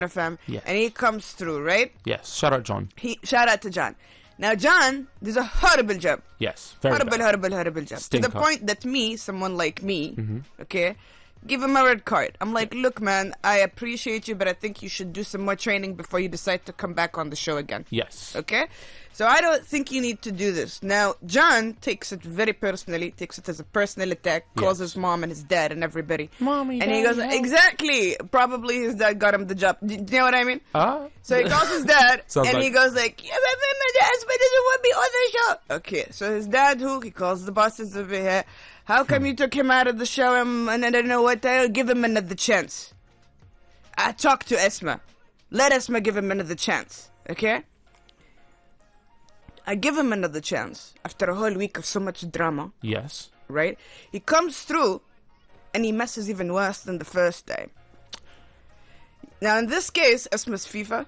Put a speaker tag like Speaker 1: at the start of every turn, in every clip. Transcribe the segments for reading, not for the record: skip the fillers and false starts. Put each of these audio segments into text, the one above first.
Speaker 1: FM,
Speaker 2: Yes.
Speaker 1: and he comes through, right?
Speaker 2: Yes. Shout out, John.
Speaker 1: Shout out to John. Now, John does a horrible job.
Speaker 2: Yes. Very
Speaker 1: Horrible job.
Speaker 2: Stinker.
Speaker 1: To the point that someone like me,
Speaker 2: Mm-hmm.
Speaker 1: okay, give him a red card. I'm like, look, man, I appreciate you, but I think you should do some more training before you decide to come back on the show again.
Speaker 2: Yes.
Speaker 1: Okay? So I don't think you need to do this. Now, John takes it very personally, takes it as a personal attack, calls
Speaker 2: Yes.
Speaker 1: his mom and his dad and everybody.
Speaker 2: Mommy,
Speaker 1: and he
Speaker 2: Daddy,
Speaker 1: goes,
Speaker 2: help.
Speaker 1: exactly. Probably his dad got him the job. Do you know what I mean? So he calls his dad,
Speaker 2: Sounds
Speaker 1: and
Speaker 2: like-
Speaker 1: he goes like, yeah, my husband doesn't want me on the show. Okay, so his dad, he calls the bosses over here. How come you took him out of the show and I don't know what? I'll give him another chance. I talked to Esma. Let Esma give him another chance, okay? I give him another chance after a whole week of so much drama,
Speaker 2: Yes.
Speaker 1: right? He comes through and he messes even worse than the first day. Now, in this case, Esma's FIFA.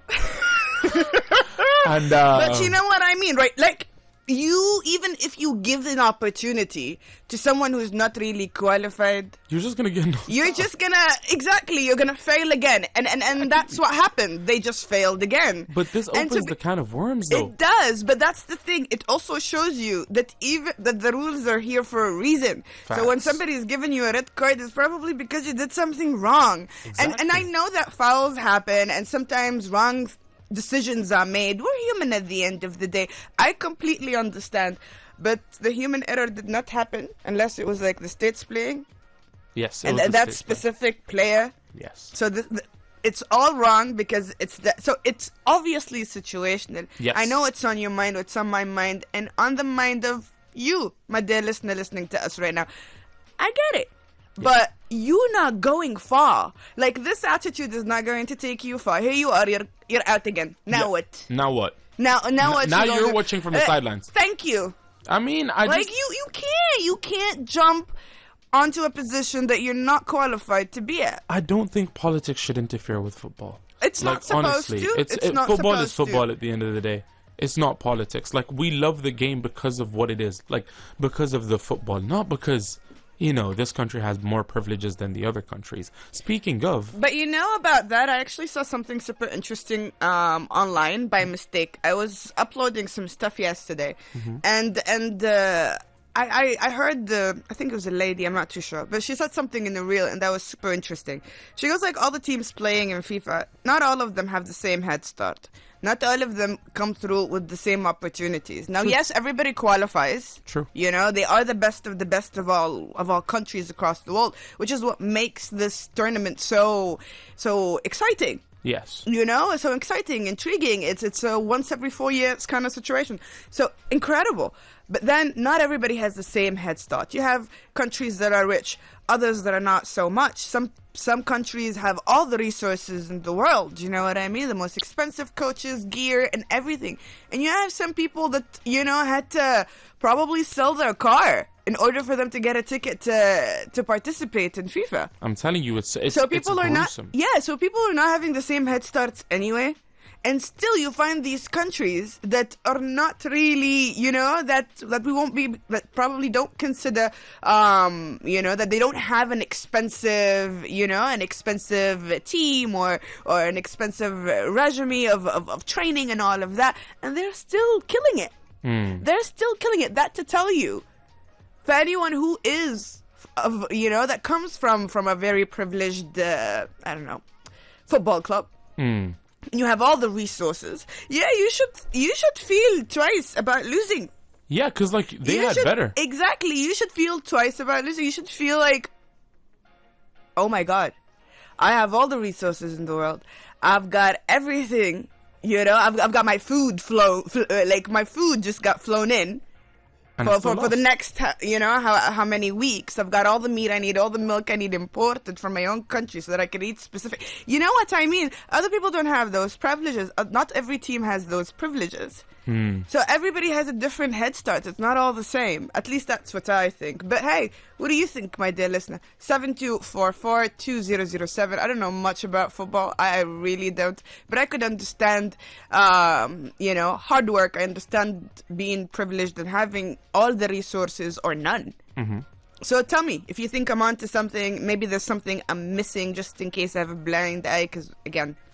Speaker 2: And
Speaker 1: But you know what I mean, right? Like, even if you give an opportunity to someone who's not really qualified,
Speaker 2: you're just gonna get.
Speaker 1: you're just you're gonna fail again. And that's what happened. They just failed again.
Speaker 2: But this
Speaker 1: And to
Speaker 2: opens
Speaker 1: be-
Speaker 2: the can of worms, though.
Speaker 1: It does, but that's the thing. It also shows you that that the rules are here for a reason. So when
Speaker 2: Facts.
Speaker 1: somebody is giving you a red card, it's probably because you did something wrong. And I
Speaker 2: Exactly.
Speaker 1: know that fouls happen, and sometimes wrong decisions are made. We're human at the end of the day. I completely understand, but the human error did not happen unless it was like the States playing
Speaker 2: Yes. it
Speaker 1: and
Speaker 2: was the
Speaker 1: that
Speaker 2: States,
Speaker 1: specific player.
Speaker 2: Yes.
Speaker 1: So it's all wrong because it's that. So it's obviously situational.
Speaker 2: Yes.
Speaker 1: I know it's on your mind, it's on my mind, and on the mind of you, my dear listener, listening to us right now. I get it, but you're not going far. Like, this attitude is not going to take you far. Here you are. You're out again. Now
Speaker 2: Yeah.
Speaker 1: what?
Speaker 2: Now what?
Speaker 1: Now what?
Speaker 2: Now
Speaker 1: you gonna
Speaker 2: you're
Speaker 1: do?
Speaker 2: watching from the sidelines.
Speaker 1: Thank you.
Speaker 2: I mean, I
Speaker 1: Like,
Speaker 2: just.
Speaker 1: you can't jump onto a position that you're not qualified to be at.
Speaker 2: I don't think politics should interfere with football.
Speaker 1: It's not supposed
Speaker 2: honestly,
Speaker 1: to. It's not
Speaker 2: football is
Speaker 1: supposed to.
Speaker 2: football at the end of the day. It's not politics. Like, we love the game because of what it is. Like, because of the football, not because, this country has more privileges than the other countries. Speaking of,
Speaker 1: But you know about that, I actually saw something super interesting online by mistake. I was uploading some stuff yesterday, and I heard I think it was a lady, I'm not too sure, but she said something in the reel, and that was super interesting. She goes like, all the teams playing in FIFA, not all of them have the same head start. Not all of them come through with the same opportunities. Now, yes, everybody qualifies.
Speaker 2: True.
Speaker 1: They are the best of all countries across the world, which is what makes this tournament so exciting.
Speaker 2: yes.
Speaker 1: So exciting, intriguing. It's a once every 4 years kind of situation. So incredible. But then not everybody has the same head start. You have countries that are rich, others that are not so much. Some countries have all the resources in the world, you know what I mean? The most expensive coaches, gear, and everything. And you have some people that, had to probably sell their car in order for them to get a ticket to participate in FIFA.
Speaker 2: I'm telling you, it's
Speaker 1: So people are not,
Speaker 2: gruesome.
Speaker 1: so people are not having the same head starts anyway. And still you find these countries that are not really, that we won't be, that probably don't consider, that they don't have an expensive, team or an expensive regime of training and all of that. And they're still killing it. They're still killing it. That to tell you, for anyone who is, that comes from a very privileged, football club. You have all the resources. Yeah, you should feel twice about losing.
Speaker 2: Yeah, because they
Speaker 1: You
Speaker 2: had
Speaker 1: should-
Speaker 2: better.
Speaker 1: Exactly. You should feel twice about losing. You should feel like, oh my God, I have all the resources in the world. I've got everything. I've got my food my food just got flown in.
Speaker 2: And it's still
Speaker 1: For the
Speaker 2: lost.
Speaker 1: next, how many weeks. I've got all the meat I need, all the milk I need imported from my own country so that I can eat specific. You know what I mean? Other people don't have those privileges. Not every team has those privileges. So everybody has a different head start. It's not all the same. At least that's what I think. But hey, what do you think, my dear listener? 7244-2007. I don't know much about football. I really don't. But I could understand, hard work. I understand being privileged and having all the resources or none. So tell me, if you think I'm onto something, maybe there's something I'm missing just in case I have a blind eye. Because, again,